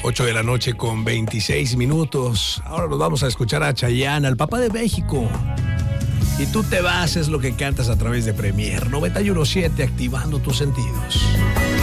8 de la noche con 26 minutos. Ahora nos vamos a escuchar a Chayanne, al papá de México. Y tú te vas, es lo que cantas a través de Premier 91.7, activando tus sentidos.